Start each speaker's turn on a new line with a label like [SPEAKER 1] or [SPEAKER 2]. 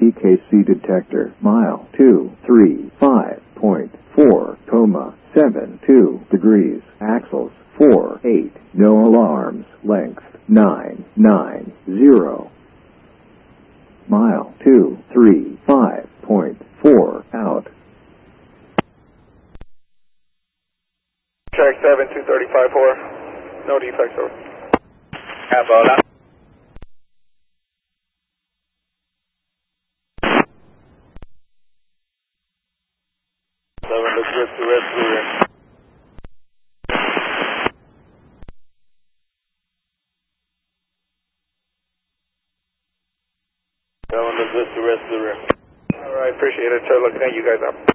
[SPEAKER 1] TKC detector, mile 235.4, 72 degrees, axles 48, no alarms, length 990. Mile 235.4 out.
[SPEAKER 2] Check 72354. No defects, over.
[SPEAKER 3] Ebola.
[SPEAKER 2] Looks good to rest through. 7 looks good to rest through. Alright, appreciate it, sir. Looking at you guys up.